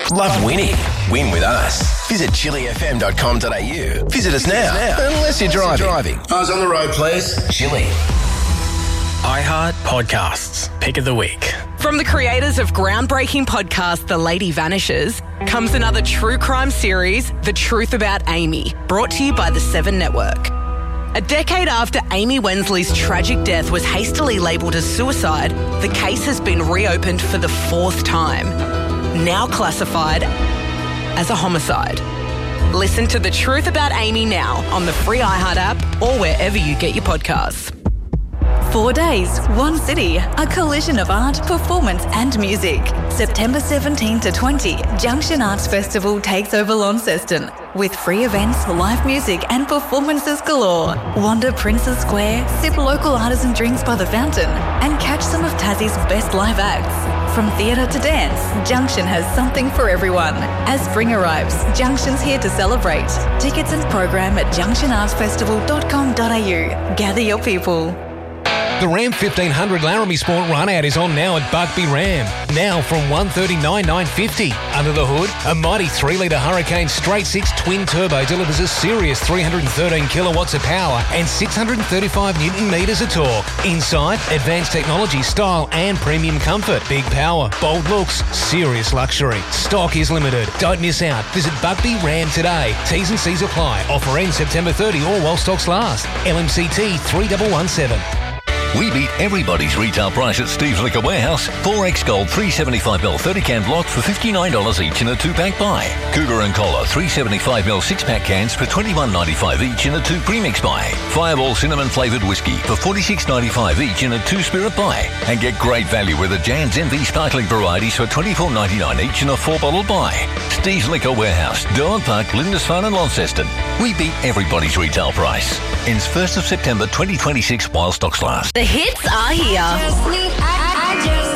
Love winning? Win with us. Visit chilifm.com.au. Visit us now. Unless you're driving. Eyes on the road, please. Chili. iHeart Podcasts. Pick of the week. From the creators of groundbreaking podcast The Lady Vanishes comes another true crime series, The Truth About Amy, brought to you by the Seven Network. A decade after Amy Wensley's tragic death was hastily labelled as suicide, the case has been reopened for the fourth time, now classified as a homicide. Listen to The Truth About Amy now on the free iHeart app or wherever you get your podcasts. 4 days, one city, a collision of art, performance and music. September 17 to 20, Junction Arts Festival takes over Launceston. With free events, live music and performances galore. Wander Princes Square, sip local artisan drinks by the fountain and catch some of Tassie's best live acts. From theatre to dance, Junction has something for everyone. As spring arrives, Junction's here to celebrate. Tickets and program at junctionartsfestival.com.au. Gather your people. The Ram 1500 Laramie Sport run-out is on now at Buckby Ram. Now from $139,950. Under the hood, a mighty 3-litre Hurricane Straight 6 twin turbo delivers a serious 313 kilowatts of power and 635 newton metres of torque. Inside, advanced technology, style and premium comfort. Big power, bold looks, serious luxury. Stock is limited. Don't miss out. Visit Buckby Ram today. T's and C's apply. Offer ends September 30 or while stocks last. LMCT 3117. We beat everybody's retail price at Steve's Liquor Warehouse. 4X Gold 375ml 30-can blocks for $59 each in a 2-pack buy. Cougar and Cola 375ml 6-pack cans for $21.95 each in a 2 premix buy. Fireball cinnamon flavoured whiskey for $46.95 each in a 2-spirit buy. And get great value with the Jan's Envy sparkling varieties for $24.99 each in a 4-bottle buy. Steve's Liquor Warehouse, Derwent Park, Lindisfarne and Launceston. We beat everybody's retail price. Ends 1st of September 2026 while stocks last. The hits are here.